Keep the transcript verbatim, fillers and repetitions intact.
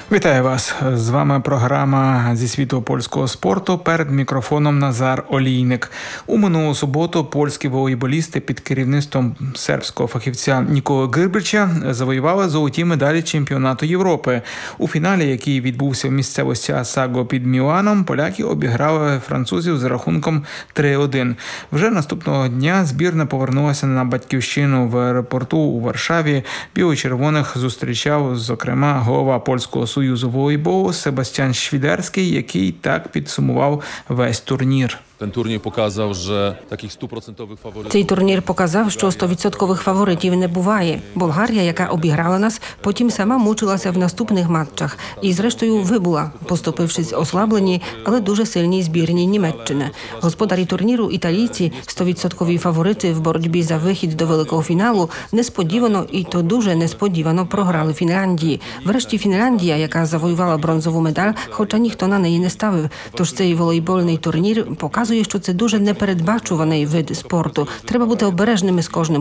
Вітаю вас! З вами програма зі світу польського спорту. Перед мікрофоном Назар Олійник. У минулу суботу польські волейболісти під керівництвом сербського фахівця Ніколи Грбича завоювали золоті медалі чемпіонату Європи. У фіналі, який відбувся в місцевості Асаго під Міланом, поляки обіграли французів за рахунком три один. Вже наступного дня збірна повернулася на батьківщину в аеропорту у Варшаві. Біло-червоних зустрічав, зокрема, голова польського Союзу волейболу Себастьян Швідерський, який так підсумував весь турнір. Ten turniej pokazał, że takich stuprocentowych faworytów... Цей турнір показав, що стовідсоткових фаворитів не буває. Болгарія, яка обіграла нас, потім сама мучилася в наступних матчах і, зрештою, вибула, поступившись ослабленій, але дуже сильній збірній Німеччини. Господарі турніру, італійці, стовідсоткові фаворити в боротьбі за вихід до великого фіналу, несподівано, і то дуже несподівано, програли Фінляндії. Врешті Фінляндія, яка завоювала бронзову медаль, хоча ніхто на неї не ставив. Тож цей волейбольний турнір показує, що це дуже непередбачуваний вид спорту. Треба бути обережними з кожним